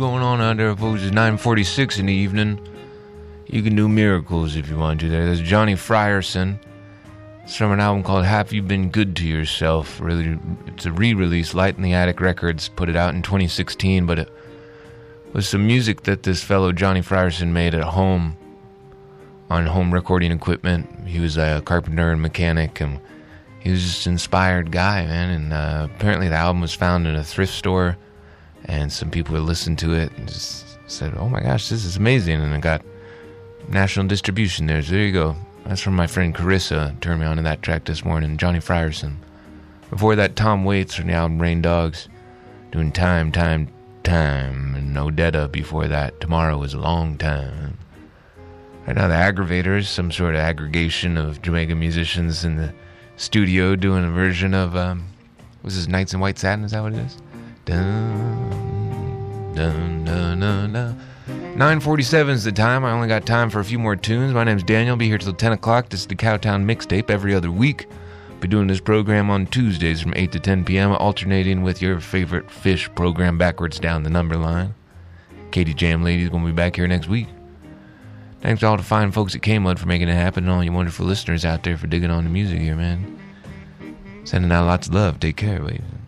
going on out there, folks? It's 9:46 in the evening. You can do miracles if you want to. There's Johnny Frierson. It's from an album called Have You Been Good to Yourself? Really, it's a re-release. Light in the Attic Records put it out in 2016, but it was some music that this fellow Johnny Frierson made at home on home recording equipment. He was a carpenter and mechanic, and he was just an inspired guy, man. And apparently the album was found in a thrift store, and some people had listened to it and just said, oh my gosh, this is amazing. And it got national distribution there. So there you go. That's from my friend Carissa. Turned me on to that track this morning. Johnny Frierson. Before that, Tom Waits from the album Rain Dogs, doing Time. And Odetta before that. Tomorrow is a long time. Right now, the Aggravators, some sort of aggregation of Jamaican musicians in the studio doing a version of, was this Nights in White Satin? Is that what it is? Dun, dun, dun, dun, dun. 9:47 is the time. I only got time for a few more tunes. My name's Daniel. I'll be here till 10 o'clock. This is the Cowtown Mixtape every other week. Be doing this program on Tuesdays from 8 to 10 p.m., alternating with your favorite Fish program backwards down the number line. Katie Jam Lady's going to be back here next week. Thanks to all the fine folks at K-Mud for making it happen, and all you wonderful listeners out there for digging on the music here, man. Sending out lots of love. Take care, baby.